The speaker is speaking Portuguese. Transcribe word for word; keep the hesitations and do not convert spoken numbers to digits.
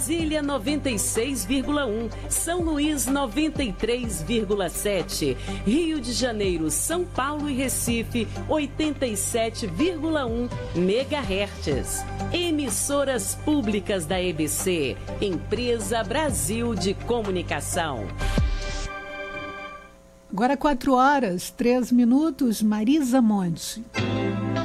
Brasília noventa e seis vírgula um, São Luís noventa e três vírgula sete, Rio de Janeiro, São Paulo e Recife oitenta e sete vírgula um megahertz. Emissoras públicas da E B C, Empresa Brasil de Comunicação. Agora quatro horas, três minutos, Marisa Monte.